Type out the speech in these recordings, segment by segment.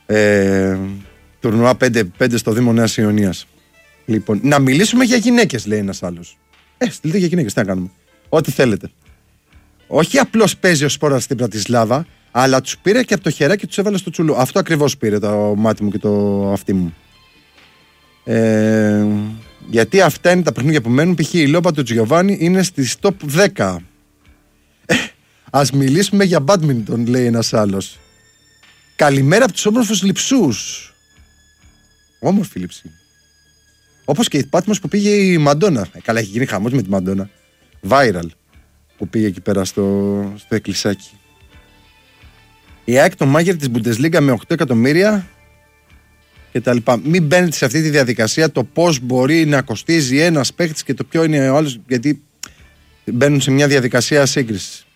Τουρνουά 5 στο Δήμο Νέας Ιωνίας. Λοιπόν, να μιλήσουμε για γυναίκες, λέει ένας άλλος. Στείλτε για γυναίκες, τι να κάνουμε. Ό,τι θέλετε. Όχι απλώς παίζει ο Σπόρας στην Πρατισλάβα, αλλά τους πήρε και από το χεράκι και τους έβαλε στο τσουλού. Αυτό ακριβώς πήρε το μάτι μου και το αυτί μου. Γιατί αυτά είναι τα παιχνίδια που μένουν. Π.χ. η Λόμπα του Τζιοβάνι είναι στις top 10. Ας μιλήσουμε για μπάντμιντον, λέει ένας άλλος. Καλημέρα από τους όμορφους λειψούς. Όμορφη λειψή. Όπως και η Πάτμος που πήγε η Μαντόνα. Καλά, έχει γίνει χαμός με τη Μαντόνα. Viral που πήγε εκεί πέρα στο εκκλησάκι. Η ΑΕΚ το μάγερ της Bundesliga με 8 εκατομμύρια και τα λοιπά. Μην μπαίνετε σε αυτή τη διαδικασία το πώς μπορεί να κοστίζει ένας παίκτης και το ποιο είναι ο άλλος, γιατί μπαίνουν σε μια διαδικασία σύγκρισης.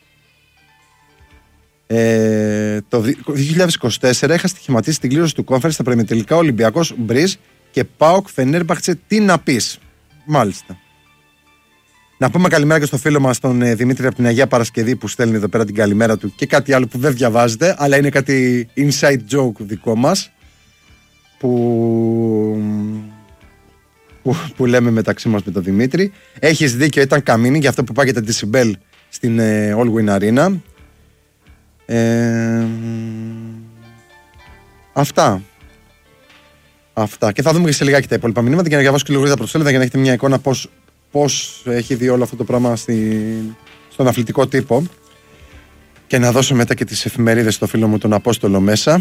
Το 2024 είχα στοιχηματίσει την κλήρωση του Conference στα προημιτελικά Ολυμπιακός Μπριζ και ΠΑΟΚ Φενέρμπαχτσε. Τι να πεις. Μάλιστα. Να πούμε καλημέρα και στο φίλο μας τον Δημήτρη από την Αγία Παρασκευή που στέλνει εδώ πέρα την καλημέρα του και κάτι άλλο που δεν διαβάζετε, αλλά είναι κάτι inside joke δικό μας που λέμε μεταξύ μας με τον Δημήτρη. Έχεις δίκιο, ήταν καμίνι για αυτό που πάγεται Decibel στην All Win Arena. Αυτά. Και θα δούμε και σε λιγάκι τα υπόλοιπα μηνύματα και να διαβάσω και λίγο γρήγορα τα προσέλιδα για να έχετε μια εικόνα πώς έχει δει όλο αυτό το πράγμα στον αθλητικό τύπο. Και να δώσω μετά και τις εφημερίδες στο φίλο μου τον Απόστολο μέσα.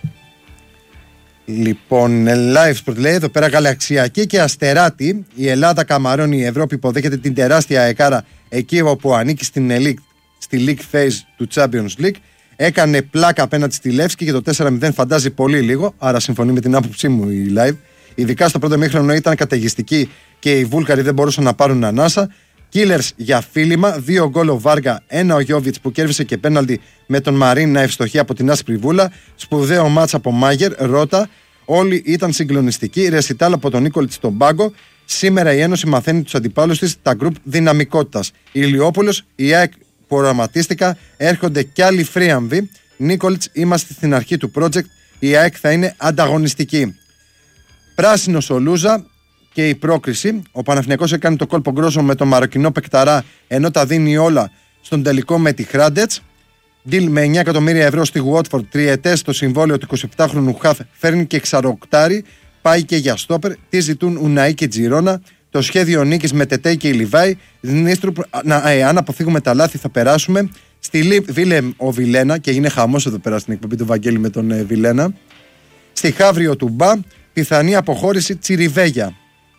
Λοιπόν, Live Sport λέει εδώ πέρα γαλαξιακή και αστεράτη. Η Ελλάδα καμαρώνει, η Ευρώπη υποδέχεται την τεράστια αεκάρα εκεί όπου ανήκει στη League Phase του Champions League. Έκανε πλάκα απέναντι στη Λεύσκη και το 4-0 φαντάζει πολύ λίγο. Άρα συμφωνεί με την άποψή μου η Live. Ειδικά στο πρώτο ημίχρονο ήταν καταιγιστική και οι Βούλγαροι δεν μπορούσαν να πάρουν ανάσα. Killers για φίλημα, 2 γκολ ο Βάργα, 1 ο Γιόβιτς που κέρδισε και πέναλτι με τον Μαρίν να ευστοχεί από την άσπρη βούλα. Σπουδαίο μάτς από Μάγερ, Ρώτα. Όλοι ήταν συγκλονιστικοί. Ρεσιτάλ από τον Νίκολιτς στον πάγκο. Σήμερα η Ένωση μαθαίνει τους αντιπάλους της τα γκρουπ δυναμικότητας. Ηλιόπουλος, η ΑΕΚ που οραματίστηκα, έρχονται κι άλλοι φρίαμβοι. Νίκολιτς, είμαστε στην αρχή του project. Η ΑΕΚ θα είναι ανταγωνιστική. Πράσινος ο Λούζα και η πρόκριση. Ο Παναθηναϊκός έκανε το κόλπο γκρόσο με τον Μαροκινό παικταρά ενώ τα δίνει όλα στον τελικό με τη Χράντετς. Deal με 9 εκατομμύρια ευρώ στη Watford, τριετές το συμβόλαιο του 27χρονου Χαφ, φέρνει και ξαροκτάρι, πάει και για στόπερ. Τι ζητούν Ουναή και Τζιρόνα. Το σχέδιο νίκης με Τετέι και η Λιβάη. Αν αποφύγουμε τα λάθη θα περάσουμε. Στη Βίλεμ ο Βιλένα, και έγινε χαμός εδώ πέρα στην εκπομπή του Βαγγέλη με τον Βιλένα. Στη Χαύριο του Μπα, πιθανή αποχώρηση Τσιριβέγια.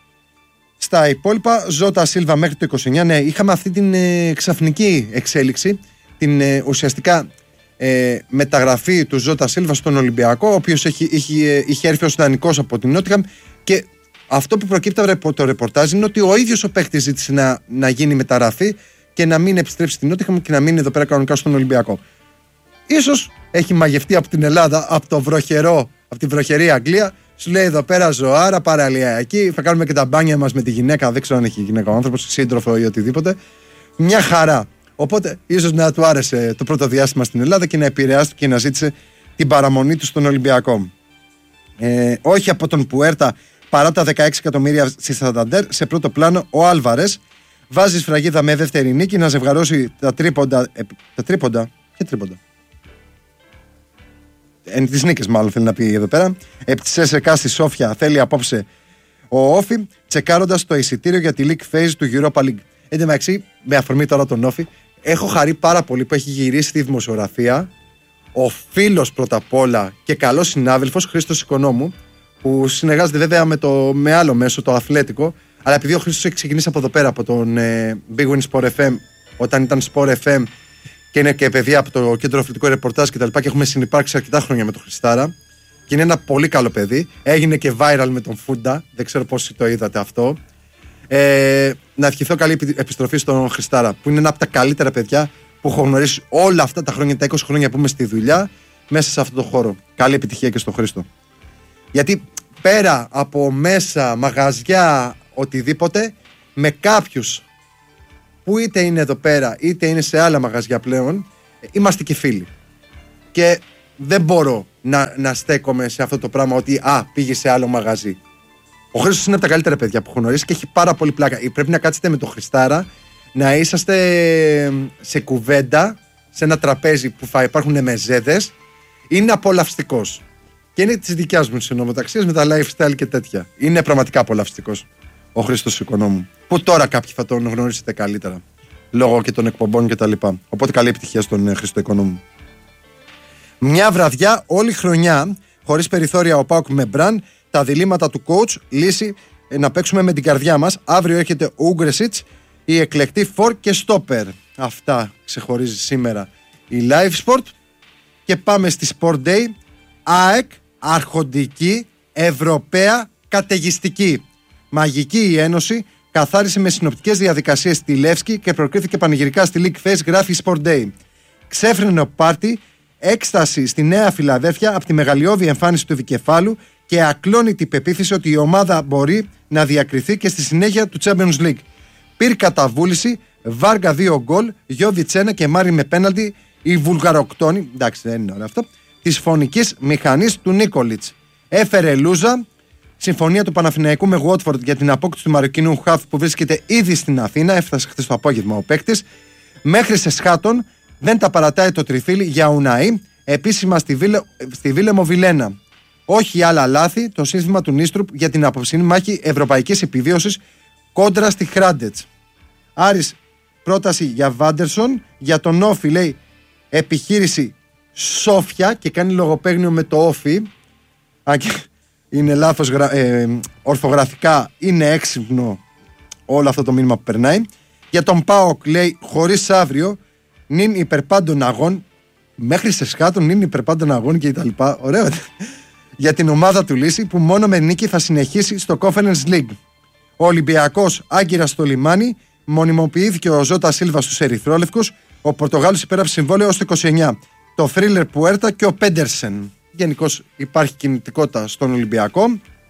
Στα υπόλοιπα, Ζώτα Σίλβα μέχρι το 29. Ναι, είχαμε αυτή την ξαφνική εξέλιξη, την ουσιαστικά μεταγραφή του Ζώτα Σίλβα στον Ολυμπιακό, ο οποίος είχε έρθει ως δανεικός από την Νότιχαμ, και αυτό που προκύπτει από το ρεπορτάζ είναι ότι ο ίδιος ο παίκτης ζήτησε να γίνει μεταγραφή και να μην επιστρέψει στην Νότιχαμ και να μείνει εδώ πέρα κανονικά στον Ολυμπιακό. Ίσως έχει μαγευτεί από την Ελλάδα, από την βροχερή Αγγλία. Σου λέει εδώ πέρα ζωάρα, παραλιακή. Θα κάνουμε και τα μπάνια μας με τη γυναίκα. Δεν ξέρω αν έχει γυναίκα ο άνθρωπος, σύντροφο ή οτιδήποτε. Μια χαρά. Οπότε, ίσως να του άρεσε το πρώτο διάστημα στην Ελλάδα και να επηρεάστηκε και να ζήτησε την παραμονή του στον Ολυμπιακό. Όχι από τον Πουέρτα, παρά τα 16 εκατομμύρια στη Σανταντέρ, σε πρώτο πλάνο ο Άλβαρες. Βάζει σφραγίδα με δεύτερη νίκη να ζευγαρώσει τα τρίποντα. Ποια τρίποντα? Τις νίκες μάλλον θέλει να πει εδώ πέρα. Επί της ΕΣΕΚΑ στη Σόφια θέλει απόψε ο Όφη, τσεκάροντας το εισιτήριο για τη League Phase του Europa League. Εν τω μεταξύ, με αφορμή τώρα τον Όφη, έχω χαρεί πάρα πολύ που έχει γυρίσει στη δημοσιογραφία ο φίλος πρώτα απ' όλα και καλός συνάδελφος Χρήστος Οικονόμου, που συνεργάζεται βέβαια με άλλο μέσο, το Αθλέτικο, αλλά επειδή ο Χρήστος έχει ξεκινήσει από εδώ πέρα, από τον Big Win Sport FM, όταν ήταν Sport FM, και είναι και παιδιά από το κέντρο αθλητικό ρεπορτάζ κτλ. Και έχουμε συνυπάρξει αρκετά χρόνια με τον Χριστάρα. Και είναι ένα πολύ καλό παιδί. Έγινε και viral με τον Φούντα. Δεν ξέρω πόσοι το είδατε αυτό. Να ευχηθώ καλή επιστροφή στον Χριστάρα, που είναι ένα από τα καλύτερα παιδιά που έχω γνωρίσει όλα αυτά τα χρόνια, τα 20 χρόνια που είμαι στη δουλειά, μέσα σε αυτό το χώρο. Καλή επιτυχία και στον Χρήστο. Γιατί πέρα από μέσα, μαγαζιά, οτιδήποτε, με κάποιους που είτε είναι εδώ πέρα είτε είναι σε άλλα μαγαζιά πλέον, είμαστε και φίλοι. Και δεν μπορώ να στέκομαι σε αυτό το πράγμα ότι πήγε σε άλλο μαγαζί. Ο Χρήστος είναι από τα καλύτερα παιδιά που έχω γνωρίσει και έχει πάρα πολύ πλάκα. Πρέπει να κάτσετε με το Χριστάρα, να είσαστε σε κουβέντα, σε ένα τραπέζι που θα υπάρχουν μεζέδες. Είναι απολαυστικός. Και είναι της δικιάς μου συνομοταξίας με τα lifestyle και τέτοια. Είναι πραγματικά απολαυστικός ο Χρήστος Οικονόμου. Που τώρα κάποιοι θα τον γνωρίσετε καλύτερα. Λόγω και των εκπομπών κτλ. Οπότε καλή επιτυχία στον Χρήστο Οικονόμου. Μια βραδιά όλη χρονιά, χωρίς περιθώρια ο ΠΑΟΚ με Μπραν, τα διλήμματα του coach, λύση να παίξουμε με την καρδιά μας. Αύριο έρχεται ο Ούγκρεσιτς, η εκλεκτή φορ και στόπερ. Αυτά ξεχωρίζει σήμερα η Live Sport. Και πάμε στη Sport Day. ΑΕΚ, αρχοντική, Ευρωπαία, καταιγιστική. Μαγική η Ένωση, καθάρισε με συνοπτικές διαδικασίες στη Λεύσκη και προκρίθηκε πανηγυρικά στη League Face, γράφει Sport Day. Ξέφρενε ο πάρτι, έκσταση στη Νέα Φιλαδέλφια από τη μεγαλειώδη εμφάνιση του δικεφάλου και ακλόνητη πεποίθηση ότι η ομάδα μπορεί να διακριθεί και στη συνέχεια του Champions League. Πήρε καταβούληση, Βάργα 2 γκολ, Γιώβιτς 1 και Μάρι με πέναλτι, η βουλγαροκτόνη, εντάξει δεν είναι ωραίο αυτό, της φωνικής μηχανής του Νίκολιτς. Έφερε λούζα, συμφωνία του Παναθηναϊκού με Watford για την απόκτηση του Μαροκινού χαφ που βρίσκεται ήδη στην Αθήνα, έφτασε χθες το απόγευμα ο παίκτης. Μέχρι σε σχάτων δεν τα παρατάει το τριφύλι για Ουναή, επίσημα στη Βίλεμο Βιλένα. Όχι άλλα λάθη, το σύνθημα του Νίστρουπ για την απόψινή μάχη ευρωπαϊκής επιβίωσης κόντρα στη Χράντετς. Άρης πρόταση για Βάντερσον, για τον Όφι λέει επιχείρηση Σόφια και κάνει λογοπαίγνιο με το Όφι. Είναι λάθος ορθογραφικά, είναι έξυπνο όλο αυτό το μήνυμα που περνάει. Για τον ΠΑΟΚ λέει χωρίς αύριο, νυν υπερπάντων αγών, μέχρι σε σκάτων νυν υπερπάντων αγών και τα λοιπά. Ωραίο. Για την ομάδα του Λύση που μόνο με νίκη θα συνεχίσει στο Conference League. Ο Ολυμπιακός άγκυρα στο λιμάνι, μονιμοποιήθηκε ο Ζώτα Σίλβα στους Ερυθρόλευκους, ο Πορτογάλος υπέραψε συμβόλαιο ως το 29. Το Θρίλερ Πουέρτα και ο Πέντερσεν. Γενικώς υπάρχει κινητικότητα στον Ολυμπιακό.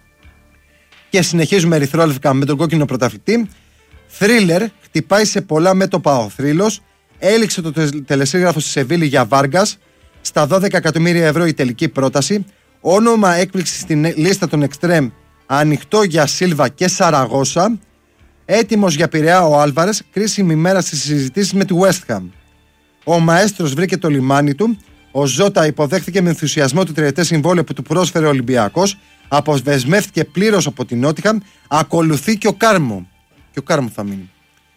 Και συνεχίζουμε ερυθρόλευκα με τον κόκκινο πρωταθλητή. Θρίλερ, χτυπάει σε πολλά μέτωπα ο θρύλος. Έληξε το τελεσίγραφο στη Σεβίλη για Βάργκας. Στα 12 εκατομμύρια ευρώ η τελική πρόταση. Όνομα έκπληξη στην λίστα των Εκστρέμ. Ανοιχτό για Σίλβα και Σαραγώσα. Έτοιμος για Πειραιά ο Άλβαρες. Κρίσιμη μέρα στις συζητήσεις με τη West Ham. Ο Μαέστρος βρήκε το λιμάνι του. Ο Ζώτα υποδέχθηκε με ενθουσιασμό το τριετές συμβόλαιο που του πρόσφερε ο Ολυμπιακός. Αποδεσμεύτηκε πλήρως από την Νότιχαμ. Ακολουθεί και ο Κάρμο. Και ο Κάρμο θα μείνει.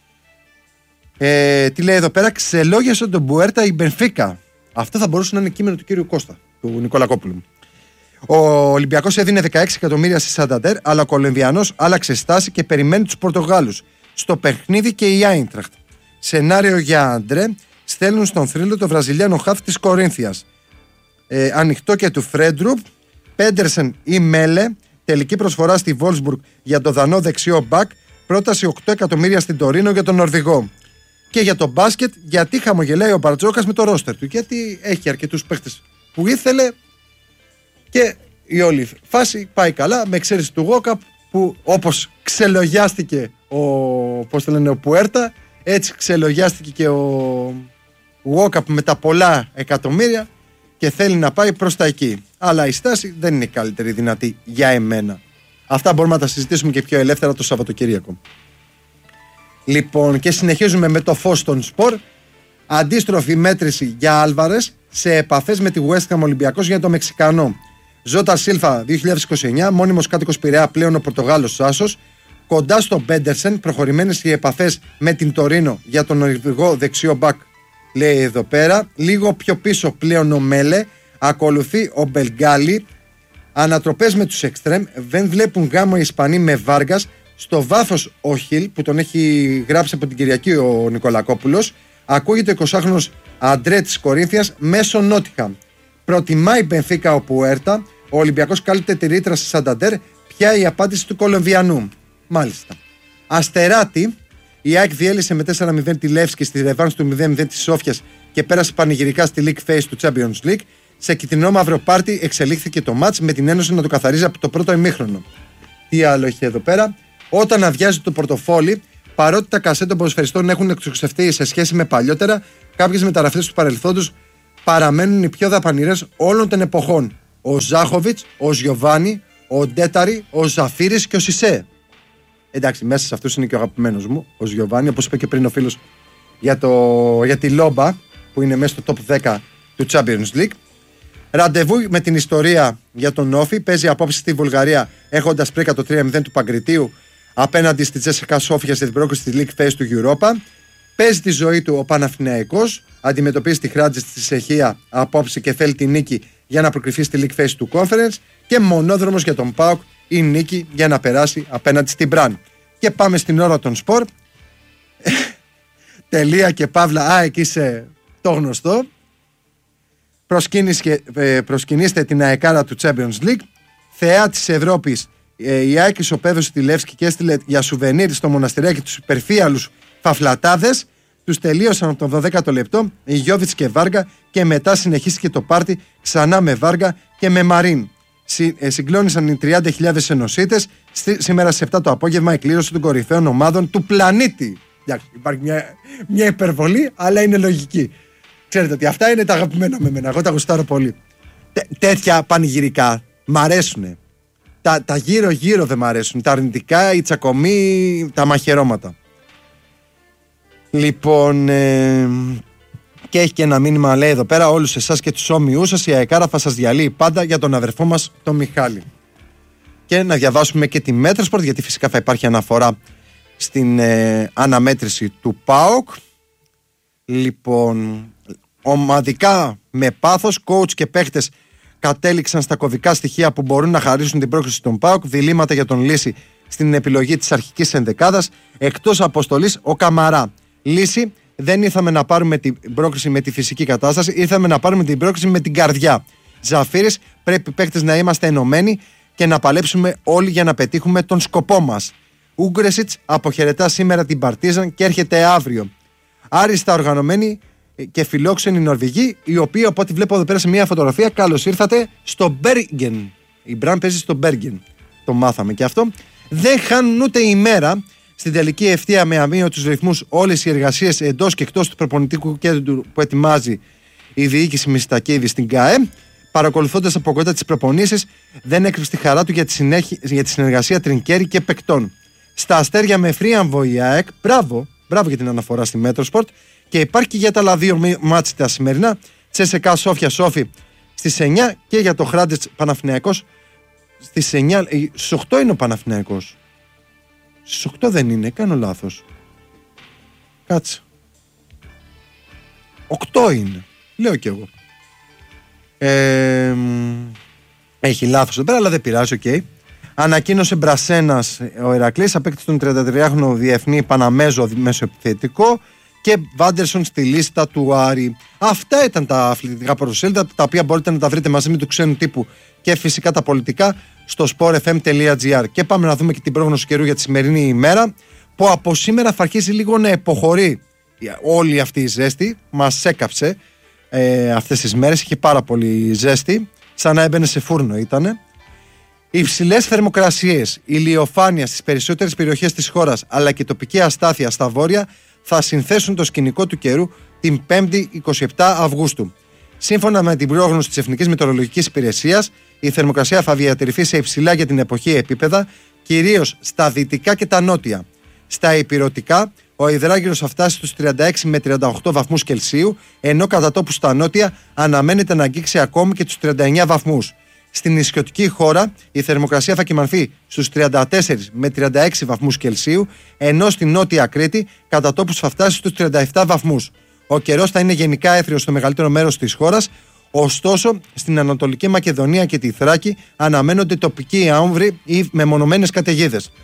Τι λέει εδώ πέρα, ξελόγιασε τον Μπουέρτα η Μπενφίκα. Αυτό θα μπορούσε να είναι κείμενο του κύριου Κώστα, του Νικολακόπουλου. Ο Ολυμπιακός έδινε 16 εκατομμύρια στη Σανταντέρ, αλλά ο Κολομβιανός άλλαξε στάση και περιμένει τους Πορτογάλους. Στο παιχνίδι και η Άιντραχτ. Σενάριο για Αντρέ, στέλνουν στον θρύλο το Βραζιλιάνο χαφ της Κορίνθιας. Ανοιχτό και του Φρέντρουπ, Πέντερσεν ή Μέλε, τελική προσφορά στη Βόλσμπουργκ για το δανό δεξιό μπακ, πρόταση 8 εκατομμύρια στην Τωρίνο για τον Νορβηγό. Και για το μπάσκετ, γιατί χαμογελάει ο Μπαρτζόκας με το ρόστερ του. Γιατί έχει αρκετούς παίχτες που ήθελε και η όλη φάση πάει καλά, με εξαίρεση του Γόκαπ που όπως ξελογιάστηκε ο Πουέρτα, έτσι ξελογιάστηκε και ο Γόκαπ με τα πολλά εκατομμύρια και θέλει να πάει προς τα εκεί. Αλλά η στάση δεν είναι καλύτερη δυνατή για εμένα. Αυτά μπορούμε να τα συζητήσουμε και πιο ελεύθερα το Σαββατοκύριακο. Λοιπόν, και συνεχίζουμε με το φως των σπορ. Αντίστροφη μέτρηση για Άλβαρες σε επαφές με τη West Ham Ολυμπιακός για το Μεξικανό. Ζώτα Σίλβα 2029, μόνιμος κάτοικος Πειραιά, πλέον ο Πορτογάλος Άσος. Κοντά στο Μπέντερσεν, προχωρημένες οι επαφές με την Τωρίνο για τον νορβηγό δεξιό μπακ, λέει εδώ πέρα. Λίγο πιο πίσω πλέον ο Μέλε. Ακολουθεί ο Μπελγκάλι. Ανατροπές με τους Εκστρέμ. Δεν βλέπουν γάμο οι Ισπανοί με Βάργας. Στο βάθος ο Χιλ που τον έχει γράψει από την Κυριακή ο Νικολακόπουλος. Ακούγεται 20χρονος Αντρέ της Κορίνθιας μέσω Νότιχαμ. Προτιμάει Μπενφίκα ο Πουέρτα. Ο Ολυμπιακός κάλυπτε τη ρήτρα στη Σανταντέρ. Ποια η απάντηση του Κολομβιανού? Μάλιστα. Αστεράτη. Η ΑΕΚ διέλυσε με 4-0 τη Λεύσκη στη ρεβάνς του 0-0 της Σόφιας και πέρασε πανηγυρικά στη League Phase του Champions League. Σε κυτρινό μαύρο πάρτι εξελίχθηκε το μάτς με την Ένωση να το καθαρίζει από το πρώτο ημίχρονο. Τι άλλο έχει εδώ πέρα? Όταν αδειάζει το πορτοφόλι, παρότι τα κασέ των ποδοσφαιριστών έχουν εξοξευτεί σε σχέση με παλιότερα, κάποιες μεταγραφές του παρελθόντος παραμένουν οι πιο δαπανηρές όλων των εποχών. Ο Ζάχοβιτς, ο Γιοβάνι, ο Ντέταρη, ο Ζαφίρης και ο Σισέ. Εντάξει, μέσα σε αυτούς είναι και ο αγαπημένος μου, ο Γιοβάνι, όπως είπε και πριν ο φίλος για τη Λόμπα, που είναι μέσα στο top 10 του Champions League. Ραντεβού με την ιστορία για τον Όφη. Παίζει απόψε στη Βουλγαρία, έχοντας πρίκα το 3-0 του Παγκριτίου απέναντι στη Τσέσσεκα Σόφια σε την πρόκληση της League Phase του Europa. Παίζει τη ζωή του ο Παναθηναϊκός. Αντιμετωπίζει τη Χράτζη στη Τσεχία απόψε και θέλει τη νίκη για να προκριθεί στη League Phase του Conference. Και μονόδρομος για τον ΠΑΟΚ, η νίκη για να περάσει απέναντι στην Μπραν. Και πάμε στην ώρα των σπορ. Τελεία και παύλα. Εκεί είσαι το γνωστό. Προσκυνήστε την αεκάρα του Champions League. Θεά της Ευρώπης, η ΑΕΚ ισοπαίδωσε τη Λεύσκη και έστειλε για σουβενίρ στο μοναστηράκι τους υπερφύαλους φαφλατάδες. Τους τελείωσαν από το 12ο λεπτό η Γιώβιτς και Βάργα και μετά συνεχίστηκε το πάρτι ξανά με Βάργα και με Μαρίν. Συγκλώνησαν οι 30.000 ενωσίτες. Σήμερα σε 7 το απόγευμα η κλήρωση των κορυφαίων ομάδων του πλανήτη. Υπάρχει μια υπερβολή, αλλά είναι λογική. Ξέρετε ότι αυτά είναι τα αγαπημένα με εμένα. Εγώ τα γουστάρω πολύ. Τέτοια πανηγυρικά μ' αρέσουνε. Τα γύρω-γύρω δεν μ' αρέσουν. Τα αρνητικά, οι τσακωμοί, τα μαχαιρώματα. Λοιπόν, και έχει και ένα μήνυμα, λέει εδώ πέρα, όλους εσάς και τους όμοιούς σας, η αεκάρα θα σας διαλύει πάντα για τον αδερφό μας τον Μιχάλη. Και να διαβάσουμε και τη Μέτροσπορτ, γιατί φυσικά θα υπάρχει αναφορά στην αναμέτρηση του ΠΑΟΚ. Λοιπόν, ομαδικά με πάθος, coach και παίχτες κατέληξαν στα κωδικά στοιχεία που μπορούν να χαρίσουν την πρόκριση στον ΠΑΟΚ. Διλήμματα για τον Λύση στην επιλογή της αρχικής ενδεκάδας. Εκτός αποστολής ο Καμαρά. Λύση, δεν ήρθαμε να πάρουμε την πρόκριση με τη φυσική κατάσταση, ήρθαμε να πάρουμε την πρόκριση με την καρδιά. Ζαφίρης, πρέπει οι παίκτες να είμαστε ενωμένοι και να παλέψουμε όλοι για να πετύχουμε τον σκοπό μας. Ούγκρεσιτς αποχαιρετά σήμερα την Παρτίζαν και έρχεται αύριο. Άριστα οργανωμένοι και φιλόξενοι Νορβηγοί, οι οποίοι από ό,τι βλέπω εδώ πέρα σε μια φωτογραφία, καλώς ήρθατε στο Μπέργεν. Η Μπραν παίζει στο Μπέργεν. Το μάθαμε και αυτό. Δεν χάνουν ούτε ημέρα. Στην τελική ευθεία με αμύωτους ρυθμούς όλες οι εργασίες εντός και εκτός του προπονητικού κέντρου που ετοιμάζει η διοίκηση Μιστακίδη στην ΚΑΕ. Παρακολουθώντας από κοντά τις προπονήσεις, δεν έκρυψε τη χαρά του για τη συνεργασία Τρινκέρι και παικτών. Στα αστέρια με φρίαμβο η ΑΕΚ. Μπράβο για την αναφορά στη Μέτροσπορτ. Και υπάρχει και για τα άλλα δύο μάτς τα σημερινά. Τσέσσεκα Σόφια Σόφι στις 9 και για το Χράντετς Παναθηναϊκός στις 9. Στις 8 είναι ο Παναθηναϊκός. Στις 8 δεν είναι, κάνω λάθος. Κάτσε. 8 είναι. Λέω κι εγώ. Έχει λάθος εδώ πέρα, αλλά δεν πειράζει, οκ. Ανακοίνωσε Μπρασένας ο Ηρακλής, απέκτησε τον 33χρονο διεθνή Παναμέζο μεσοεπιθετικό και Βάντερσον στη λίστα του Άρη. Αυτά ήταν τα αθλητικά πρωτοσέλιδα, τα οποία μπορείτε να τα βρείτε μαζί με του ξένου τύπου και φυσικά τα πολιτικά στο sportfm.gr. Και πάμε να δούμε και την πρόγνωση καιρού για τη σημερινή ημέρα, που από σήμερα θα αρχίσει λίγο να υποχωρεί όλη αυτή η ζέστη. Μας έκαψε αυτές τις μέρες, είχε πάρα πολύ ζέστη, σαν να έμπαινε σε φούρνο ήτανε. Υψηλές θερμοκρασίες, ηλιοφάνεια στις περισσότερες περιοχές της χώρας, αλλά και τοπική αστάθεια στα βόρεια θα συνθέσουν το σκηνικό του καιρού την 5η 27 Αυγούστου. Σύμφωνα με την πρόγνωση της Εθνικής Μετεωρολογικής Υπηρεσίας, η θερμοκρασία θα διατηρηθεί σε υψηλά για την εποχή επίπεδα, κυρίως στα δυτικά και τα νότια. Στα ηπειρωτικά, ο υδράγυρος θα φτάσει στους 36 με 38 βαθμούς Κελσίου, ενώ κατά τόπου στα νότια αναμένεται να αγγίξει ακόμη και τους 39 βαθμούς. Στην νησιωτική χώρα η θερμοκρασία θα κυμανθεί στους 34 με 36 βαθμούς Κελσίου, ενώ στην νότια Κρήτη κατά τόπους θα φτάσει στους 37 βαθμούς. Ο καιρός θα είναι γενικά έθριος στο μεγαλύτερο μέρος της χώρας, ωστόσο στην Ανατολική Μακεδονία και τη Θράκη αναμένονται τοπικοί άμβροι ή μεμονωμένες καταιγίδες.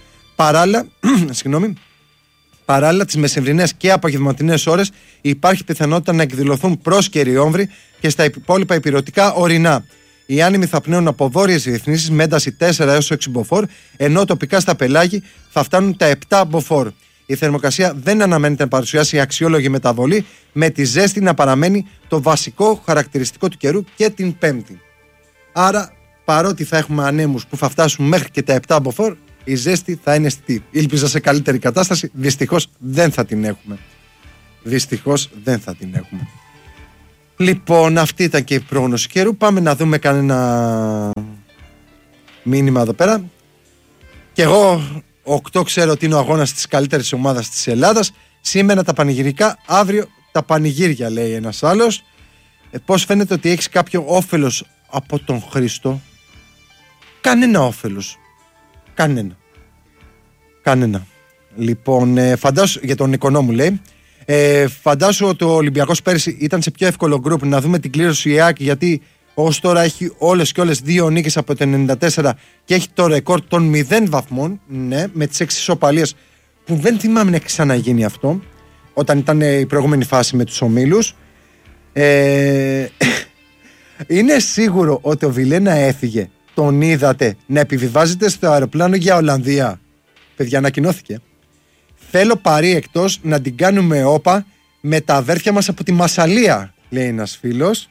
Παράλληλα, τις μεσημβρινές και απογευματινές ώρες υπάρχει πιθανότητα να εκδηλωθούν πρόσκαιροι όμβροι και στα υπόλοιπα ηπειρωτικά ορεινά. Οι άνεμοι θα πνέουν από βόρειες διευθύνσεις με ένταση 4 έως 6 μποφόρ, ενώ τοπικά στα πελάγη θα φτάνουν τα 7 μποφόρ. Η θερμοκρασία δεν αναμένεται να παρουσιάσει αξιόλογη μεταβολή, με τη ζέστη να παραμένει το βασικό χαρακτηριστικό του καιρού και την Πέμπτη. Άρα, παρότι θα έχουμε ανέμους που θα φτάσουν μέχρι και τα 7 μποφόρ, η ζέστη θα είναι αισθητή. Ήλπιζα σε καλύτερη κατάσταση, δυστυχώς δεν θα την έχουμε. Λοιπόν, αυτή ήταν και η πρόγνωση καιρού. Πάμε να δούμε κανένα μήνυμα εδώ πέρα. Και εγώ 8 ξέρω ότι είναι ο αγώνας της καλύτερης ομάδας της Ελλάδας. Σήμερα τα πανηγυρικά, αύριο τα πανηγύρια, λέει ένας άλλος. Πώς φαίνεται ότι έχεις κάποιο όφελος από τον Χρήστο? Κανένα όφελος. Κανένα. Λοιπόν, φαντάσου, για τον Οικονόμου λέει, φαντάσου ότι ο Ολυμπιακός πέρυσι ήταν σε πιο εύκολο γκρουπ. Να δούμε την κλήρωση ΙΑΚ, γιατί ως τώρα έχει όλες και όλες 2 νίκες από το 94 και έχει το ρεκόρ των 0 βαθμών, ναι, με τις 6 ισοπαλίες, που δεν θυμάμαι να έχει ξαναγίνει αυτό όταν ήταν η προηγούμενη φάση με τους ομίλους. Είναι σίγουρο ότι ο Βιλένα έφυγε? Τον είδατε να επιβιβάζεται στο αεροπλάνο για Ολλανδία? Παιδιά, ανακοινώθηκε. Θέλω Παρί εκτός, να την κάνουμε όπα με τα αδέρφια μας από τη Μασσαλία, λέει ένας φίλος.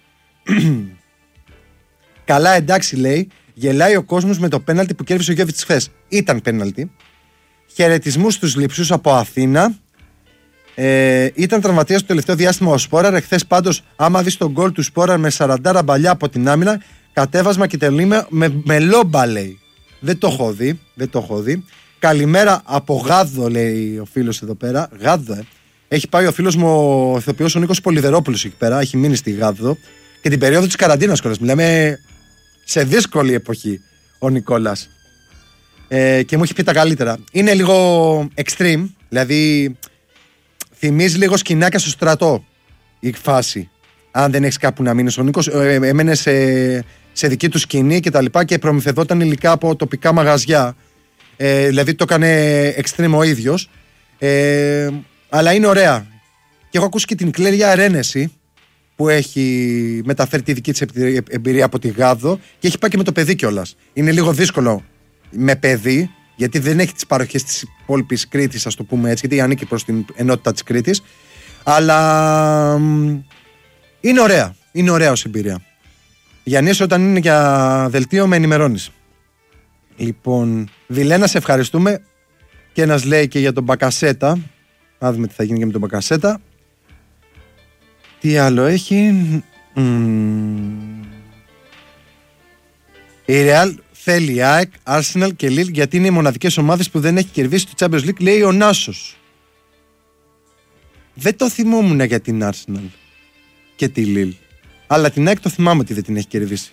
Καλά, εντάξει, λέει. Γελάει ο κόσμος με το πέναλτι που κέρδισε ο Γιώβιτς χθες. Ήταν πέναλτι. Χαιρετισμούς στους λειψούς από Αθήνα. Ήταν τραυματίας το τελευταίο διάστημα ο Σπόραρ. Εχθές πάντως, άμα δεις τον γκολ του Σπόραρ με 40 μπαλιά από την άμυνα, κατέβασμα και τελείμα με λόμπα, λέει. Δεν το έχω δει. Καλημέρα από Γάδο, λέει ο φίλος εδώ πέρα. Γάδο, Έχει πάει ο φίλος μου, ο ηθοποιός ο Νίκος Πολυδερόπουλος εκεί πέρα. Έχει μείνει στη Γάδο. Και την περίοδο της καραντίνας κιόλας. Μιλάμε σε δύσκολη εποχή ο Νικόλας. Και μου έχει πει τα καλύτερα. Είναι λίγο extreme, δηλαδή θυμίζει λίγο σκηνάκια στο στρατό η φάση. Αν δεν έχεις κάπου να μείνεις. Ο Νίκος έμενε σε δική του σκηνή και τα λοιπά και προμηθευόταν υλικά από τοπικά μαγαζιά. Δηλαδή το έκανε extreme ο ίδιος. Αλλά είναι ωραία. Και έχω ακούσει και την Κλέρια Ρένεση που έχει μεταφέρει τη δική της εμπειρία από τη Γάδο και έχει πάει και με το παιδί κιόλας. Είναι λίγο δύσκολο με παιδί, γιατί δεν έχει τις παροχές της υπόλοιπης Κρήτης, ας το πούμε έτσι, γιατί ανήκει προς την ενότητα της Κρήτης. Αλλά είναι ωραία ως εμπειρία. Γιάννης, όταν είναι για δελτίο με ενημερώνεις. Λοιπόν, Βιλένα, σε ευχαριστούμε. Και ένας λέει και για τον Μπακασέτα. Να δούμε τι θα γίνει και με τον Μπακασέτα. Τι άλλο έχει? Η Real θέλει ΑΕΚ, Arsenal και Lille γιατί είναι οι μοναδικές ομάδες που δεν έχει κερδίσει το Champions League, λέει ο Νάσος. Δεν το θυμόμουν για την Arsenal και τη Lille, αλλά την ΑΕΚ το θυμάμαι ότι δεν την έχει κερδίσει.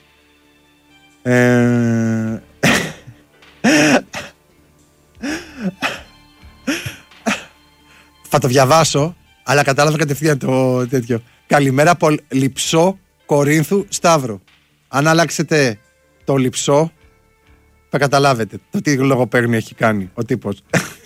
Θα το διαβάσω, αλλά κατάλαβα κατευθείαν το τέτοιο. Καλημέρα από Λειψό Κορίνθου Σταύρο. Αν αλλάξετε το Λειψό, θα καταλάβετε το τι λογοπαίγνιο έχει κάνει ο τύπος.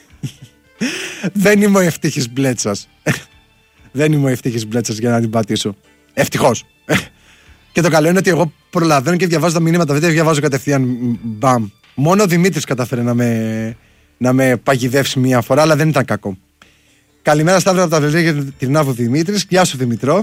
Δεν είμαι ο ευτύχης Μπλέτσας. Δεν είμαι ο ευτύχης Μπλέτσας για να την πατήσω. Ευτυχώς. Και το καλό είναι ότι εγώ προλαβαίνω και διαβάζω τα μηνύματα. Δεν τα διαβάζω κατευθείαν μπαμ. Μόνο ο Δημήτρης κατάφερε να με παγιδεύσει μία φορά, αλλά δεν ήταν κακό. Καλημέρα Σταύρο από τα Βελγία, την Άβο Δημήτρης. Γεια σου Δημητρό.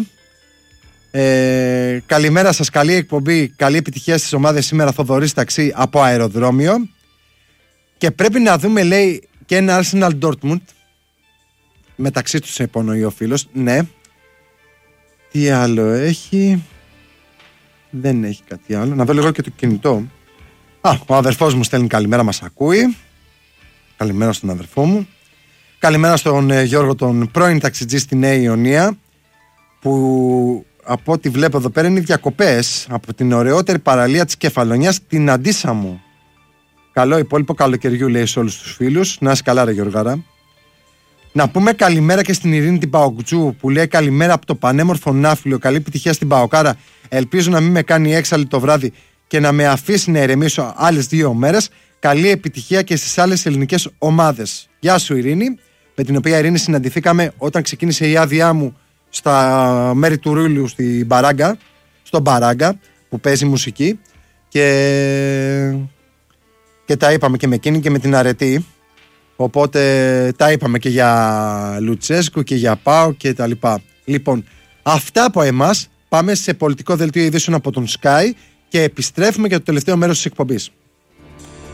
Καλημέρα σας, καλή εκπομπή, καλή επιτυχία στις ομάδες σήμερα. Θοδωρής Ταξί από αεροδρόμιο. Και πρέπει να δούμε, λέει, και ένα Arsenal Dortmund. Μεταξύ τους υπονοεί ο φίλος. Ναι. Τι άλλο έχει? Δεν έχει κάτι άλλο. Να δω λίγο και το κινητό. Ο αδερφός μου στέλνει καλημέρα, μας ακούει. Καλημέρα στον αδερφό μου. Καλημέρα στον Γιώργο, τον πρώην ταξιτζή στη Νέα Ιωνία, που από ό,τι βλέπω εδώ πέρα είναι διακοπές από την ωραιότερη παραλία της Κεφαλονιάς, την Αντίσαμο. Καλό υπόλοιπο καλοκαιριού, λέει σε όλους τους φίλους. Να είσαι καλά, ρε Γιώργαρα. Να πούμε καλημέρα και στην Ειρήνη την Παοκτζού, που λέει καλημέρα από το πανέμορφο Νάφιλο. Καλή επιτυχία στην Παοκάρα. Ελπίζω να μην με κάνει έξαλλη το βράδυ και να με αφήσει να ηρεμήσω άλλες 2 μέρες. Καλή επιτυχία και στις άλλες ελληνικές ομάδες. Γεια σου Ειρήνη, με την οποία Ειρήνη συναντηθήκαμε όταν ξεκίνησε η άδειά μου στα μέρη του Ρούλιου στην Μπαράγκα, στον Μπαράγκα που παίζει μουσική και τα είπαμε και με εκείνη και με την Αρετή, οπότε τα είπαμε και για Λουτσέσκου και για Πάο και τα λοιπά. Λοιπόν, αυτά από εμάς. Πάμε σε πολιτικό δελτίο ειδήσεων από τον Sky και επιστρέφουμε για το τελευταίο μέρος της εκπομπής.